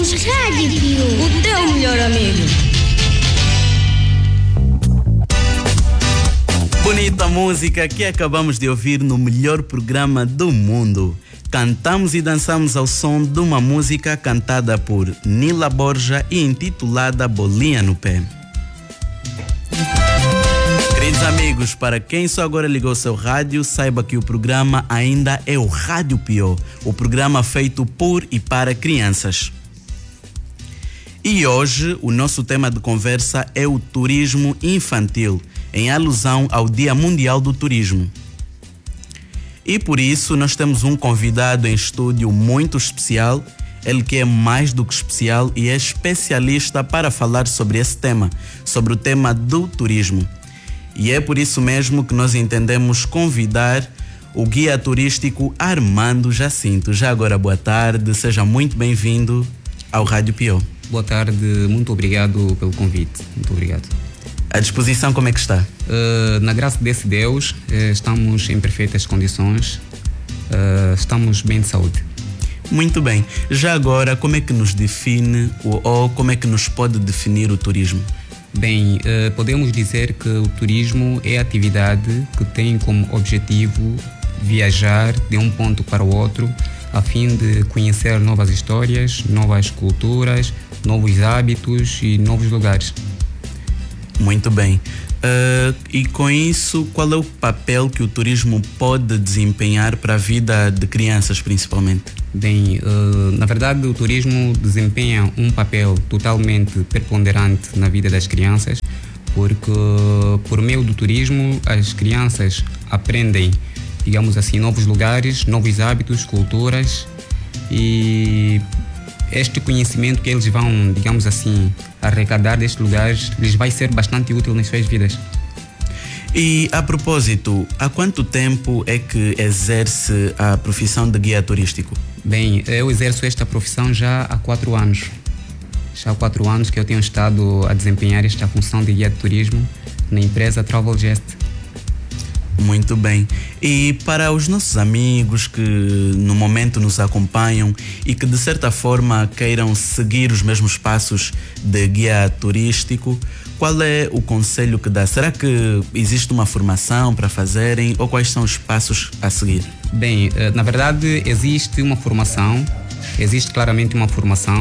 Ouves Rádio Pio, o teu melhor amigo. Bonita música que acabamos de ouvir no melhor programa do mundo. Cantamos e dançamos ao som de uma música cantada por Nila Borja e intitulada Bolinha no Pé. Queridos amigos, para quem só agora ligou seu rádio, saiba que o programa ainda é o Rádio Pio, o programa feito por e para crianças. E hoje o nosso tema de conversa é o turismo infantil, em alusão ao Dia Mundial do Turismo. E por isso nós temos um convidado em estúdio muito especial, ele que é mais do que especial e é especialista para falar sobre esse tema, sobre o tema do turismo. E é por isso mesmo que nós entendemos convidar o guia turístico Armando Jacinto. Já agora, boa tarde, seja muito bem-vindo ao Rádio Pio. Boa tarde, muito obrigado pelo convite. Muito obrigado. A disposição como é que está? Na graça desse Deus, estamos em perfeitas condições, estamos bem de saúde. Muito bem. Já agora, como é que nos define ou como é que nos pode definir o turismo? Bem, podemos dizer que o turismo é a atividade que tem como objetivo viajar de um ponto para o outro a fim de conhecer novas histórias, novas culturas, novos hábitos e novos lugares. Muito bem. E com isso, qual é o papel que o turismo pode desempenhar para a vida de crianças, principalmente? Bem, na verdade, o turismo desempenha um papel totalmente preponderante na vida das crianças, porque por meio do turismo as crianças aprendem, digamos assim, novos lugares, novos hábitos, culturas, e este conhecimento que eles vão, digamos assim, arrecadar destes lugares lhes vai ser bastante útil nas suas vidas. E a propósito, há quanto tempo é que exerce a profissão de guia turístico? Bem, eu exerço esta profissão já há 4 anos. Já há 4 anos que eu tenho estado a desempenhar esta função de guia de turismo na empresa Travelgest. Muito bem. E para os nossos amigos que no momento nos acompanham e que de certa forma queiram seguir os mesmos passos de guia turístico, qual é o conselho que dá? Será que existe uma formação para fazerem ou quais são os passos a seguir? Bem, na verdade existe uma formação, existe claramente uma formação.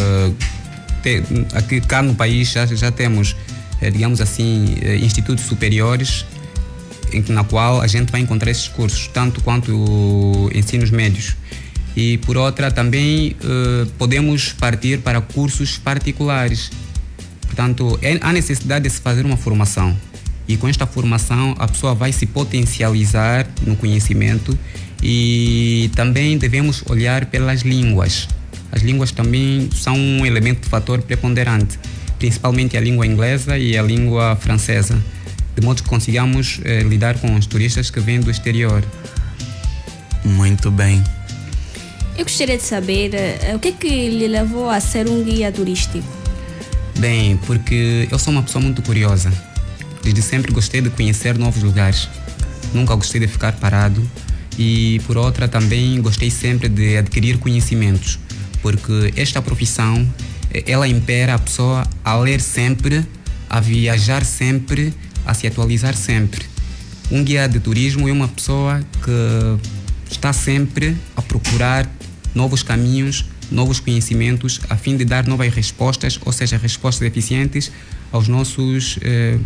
Aqui cá no país já temos, digamos assim, institutos superiores na qual a gente vai encontrar esses cursos, tanto quanto ensinos médios. E por outra também podemos partir para cursos particulares. Portanto, há necessidade de se fazer uma formação. E com esta formação a pessoa vai se potencializar no conhecimento e também devemos olhar pelas línguas. As línguas também são um elemento de fator preponderante, principalmente a língua inglesa e a língua francesa, de modo que consigamos lidar com os turistas que vêm do exterior. Muito bem. Eu gostaria de saber o que é que lhe levou a ser um guia turístico? Bem, porque eu sou uma pessoa muito curiosa. Desde sempre gostei de conhecer novos lugares. Nunca gostei de ficar parado. E por outra também gostei sempre de adquirir conhecimentos, porque esta profissão, ela impera a pessoa a ler sempre, a viajar sempre, a se atualizar sempre. Um guia de turismo é uma pessoa que está sempre a procurar novos caminhos, novos conhecimentos, a fim de dar novas respostas, ou seja, respostas eficientes aos nossos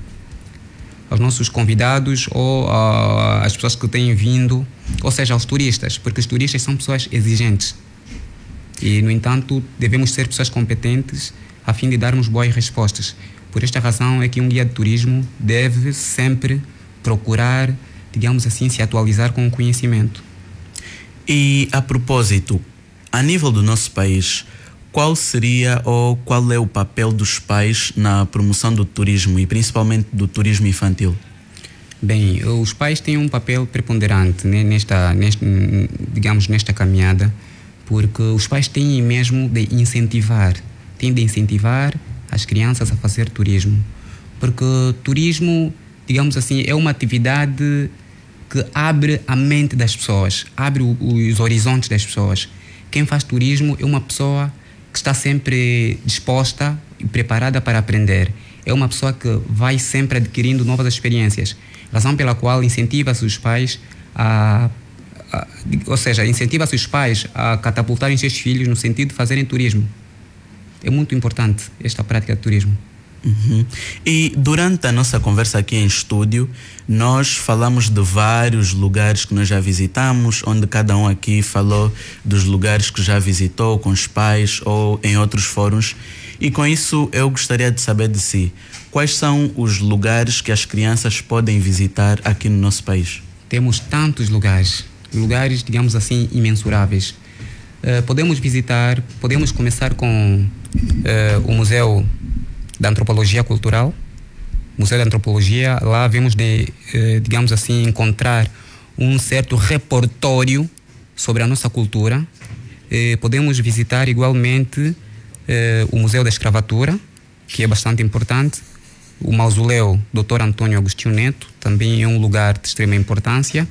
convidados ou às pessoas que têm vindo, ou seja, aos turistas, porque os turistas são pessoas exigentes. E, no entanto, devemos ser pessoas competentes a fim de darmos boas respostas. Por esta razão é que um guia de turismo deve sempre procurar, digamos assim, se atualizar com o conhecimento. E a propósito, a nível do nosso país, qual seria ou qual é o papel dos pais na promoção do turismo e principalmente do turismo infantil? Bem, os pais têm um papel preponderante, né, nesta caminhada, porque os pais têm mesmo de incentivar as crianças a fazer turismo. Porque turismo, digamos assim, é uma atividade que abre a mente das pessoas, abre os horizontes das pessoas. Quem faz turismo é uma pessoa que está sempre disposta e preparada para aprender. É uma pessoa que vai sempre adquirindo novas experiências, razão pela qual incentiva-se os pais incentiva-se os pais a catapultarem seus filhos no sentido de fazerem turismo. É muito importante esta prática de turismo. Uhum. E durante a nossa conversa aqui em estúdio, nós falamos de vários lugares que nós já visitamos, onde cada um aqui falou dos lugares que já visitou com os pais ou em outros fóruns. E com isso eu gostaria de saber de si, quais são os lugares que as crianças podem visitar aqui no nosso país? Temos tantos lugares, digamos assim, imensuráveis. Podemos começar com o Museu da Antropologia Cultural. Museu da Antropologia, lá vemos digamos assim, encontrar um certo repertório sobre a nossa cultura. Podemos visitar igualmente o Museu da Escravatura, que é bastante importante. O Mausoléu Dr. Antônio Agostinho Neto também é um lugar de extrema importância.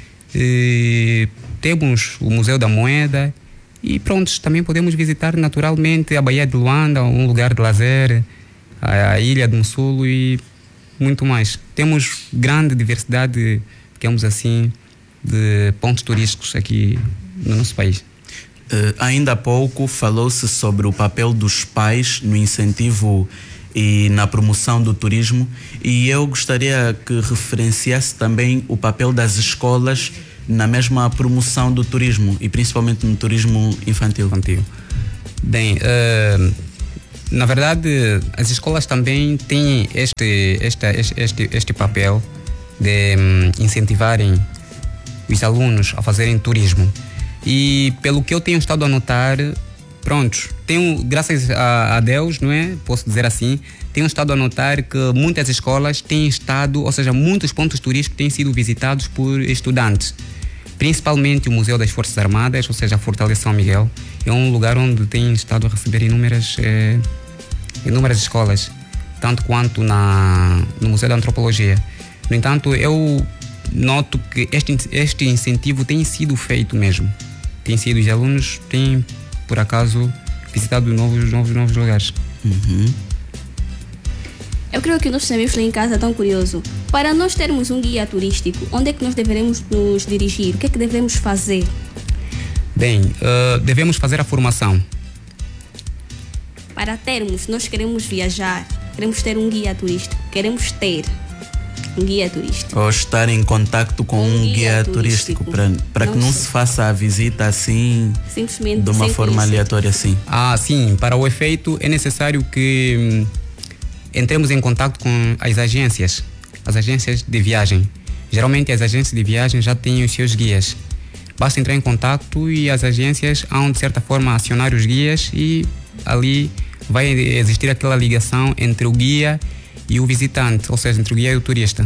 Temos o Museu da Moeda e pronto, também podemos visitar naturalmente a Baía de Luanda, um lugar de lazer, a Ilha de Mussulo e muito mais. Temos grande diversidade, digamos assim, de pontos turísticos aqui no nosso país. Ainda há pouco falou-se sobre o papel dos pais no incentivo e na promoção do turismo, e eu gostaria que referenciasse também o papel das escolas na mesma promoção do turismo e principalmente no turismo infantil. Bem, na verdade, as escolas também têm este papel de incentivarem os alunos a fazerem turismo. E pelo que eu tenho estado a notar, graças a Deus, não é? Posso dizer assim, tenho estado a notar que muitas escolas têm estado, ou seja, muitos pontos turísticos têm sido visitados por estudantes. Principalmente o Museu das Forças Armadas, ou seja, a Fortaleza São Miguel, é um lugar onde tem estado a receber inúmeras escolas, tanto quanto no Museu da Antropologia. No entanto, eu noto que este incentivo tem sido feito mesmo. Os alunos têm, por acaso, visitado novos lugares. Uhum. Eu creio que nossos amigos lá em casa estão curiosos. Para nós termos um guia turístico, onde é que nós deveremos nos dirigir? O que é que devemos fazer? Bem, devemos fazer a formação. Para termos, nós queremos viajar, queremos ter um guia turístico, ou estar em contacto com um guia turístico para que não se faça a visita assim, simplesmente de uma forma aleatória assim. Sim, para o efeito é necessário que entremos em contato com as agências de viagem. Geralmente as agências de viagem já têm os seus guias. Basta entrar em contato e as agências hão de certa forma acionar os guias e ali vai existir aquela ligação entre o guia e o visitante, ou seja, entre o guia e o turista.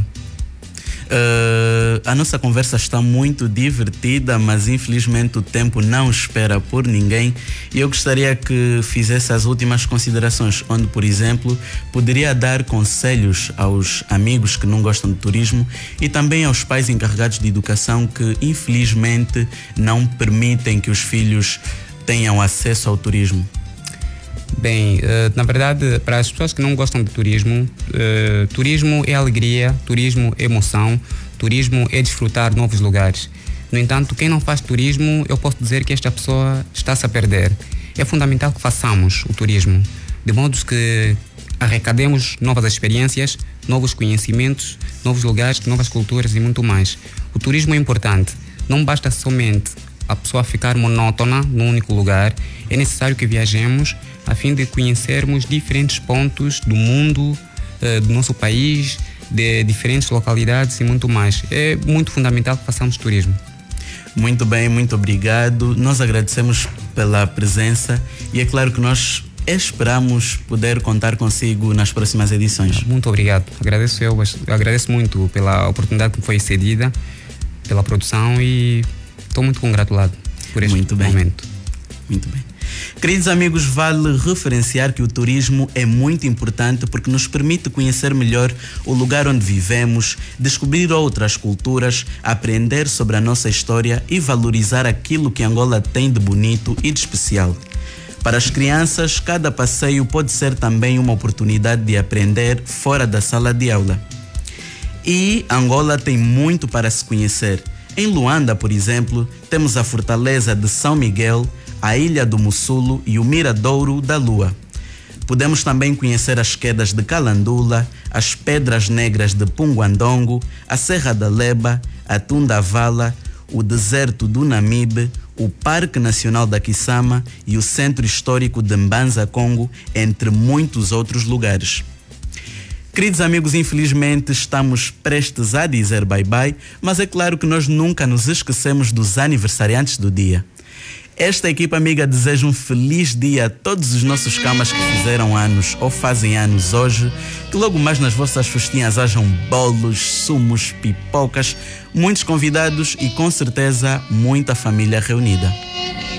A nossa conversa está muito divertida, mas infelizmente o tempo não espera por ninguém e eu gostaria que fizesse as últimas considerações, onde, por exemplo, poderia dar conselhos aos amigos que não gostam de turismo e também aos pais encarregados de educação que infelizmente não permitem que os filhos tenham acesso ao turismo. Bem, na verdade, para as pessoas que não gostam de turismo, turismo é alegria, turismo é emoção, turismo é desfrutar de novos lugares. No entanto, quem não faz turismo, eu posso dizer que esta pessoa está-se a perder. É fundamental que façamos o turismo, de modo que arrecademos novas experiências, novos conhecimentos, novos lugares, novas culturas e muito mais. O turismo é importante, não basta somente a pessoa ficar monótona num único lugar, é necessário que viajemos a fim de conhecermos diferentes pontos do mundo, do nosso país, de diferentes localidades e muito mais. É muito fundamental que façamos turismo. Muito bem, muito obrigado. Nós agradecemos pela presença e é claro que nós esperamos poder contar consigo nas próximas edições. Muito obrigado. Agradeço muito pela oportunidade que me foi cedida, pela produção e estou muito congratulado por este momento. Muito bem. Queridos amigos, vale referenciar que o turismo é muito importante porque nos permite conhecer melhor o lugar onde vivemos, descobrir outras culturas, aprender sobre a nossa história e valorizar aquilo que Angola tem de bonito e de especial. Para as crianças, cada passeio pode ser também uma oportunidade de aprender fora da sala de aula. E Angola tem muito para se conhecer. Em Luanda, por exemplo, temos a fortaleza de São Miguel, a Ilha do Mussulo e o Miradouro da Lua. Podemos também conhecer as quedas de Calandula, as Pedras Negras de Punguandongo, a Serra da Leba, a Tundavala, o deserto do Namibe, o Parque Nacional da Kisama e o Centro Histórico de Mbanza Congo, entre muitos outros lugares. Queridos amigos, infelizmente estamos prestes a dizer bye-bye, mas é claro que nós nunca nos esquecemos dos aniversariantes do dia. Esta equipa amiga deseja um feliz dia a todos os nossos camas que fizeram anos ou fazem anos hoje, que logo mais nas vossas festinhas hajam bolos, sumos, pipocas, muitos convidados e com certeza muita família reunida.